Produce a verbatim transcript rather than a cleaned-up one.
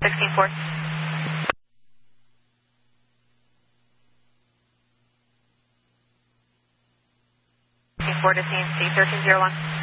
sixteen four. sixteen four to C N C thirteen zero one.